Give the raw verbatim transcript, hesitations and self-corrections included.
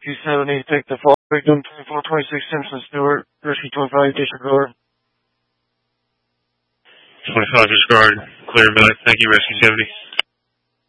two seventy, take the fall victim, twenty-four twenty-six Simpson Stewart, Rescue twenty-five, disregard. twenty-five disregard, clear back. Thank you, Rescue seventy.